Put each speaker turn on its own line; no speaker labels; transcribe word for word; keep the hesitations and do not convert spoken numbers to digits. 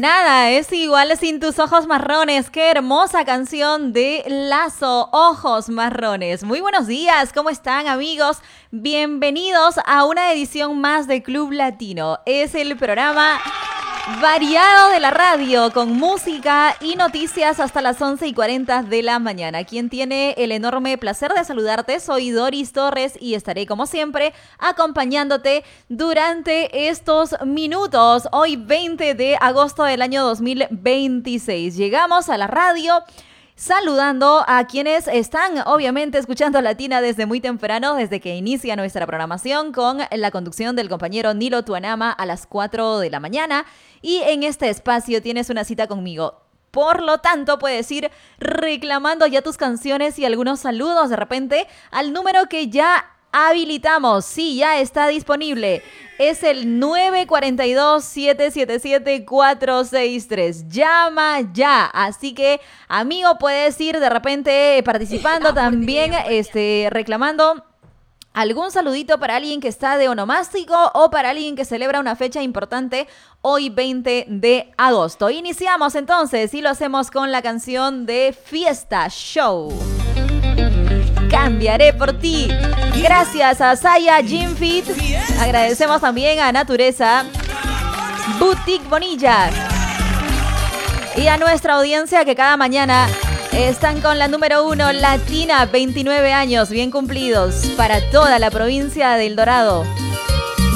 Nada es igual sin tus ojos marrones. Qué hermosa canción de Lazo, Ojos Marrones. Muy buenos días, ¿cómo están, amigos? Bienvenidos a una edición más de Club Latino. Es el programa variado de la radio, con música y noticias hasta las once y cuarenta de la mañana. Quien tiene el enorme placer de saludarte, soy Doris Torres y estaré como siempre acompañándote durante estos minutos. Hoy veinte de agosto del año dos mil veintiséis. Llegamos a la radio saludando a quienes están obviamente escuchando Latina desde muy temprano, desde que inicia nuestra programación con la conducción del compañero Nilo Tuanama a las cuatro de la mañana. Y en este espacio tienes una cita conmigo. Por lo tanto, puedes ir reclamando ya tus canciones y algunos saludos de repente al número que ya habilitamos. Sí, ya está disponible. Es el nueve cuatro dos, siete siete siete, cuatro seis tres. Llama ya. Así que, amigo, puedes ir de repente participando también, este, reclamando algún saludito para alguien que está de onomástico o para alguien que celebra una fecha importante hoy veinte de agosto. Iniciamos entonces y lo hacemos con la canción de Fiesta Show. Cambiaré por ti. Gracias a Saya Gym Fit. Agradecemos también a Natureza, Boutique Bonilla y a nuestra audiencia que cada mañana están con la número uno, Latina, veintinueve años bien cumplidos para toda la provincia de El Dorado.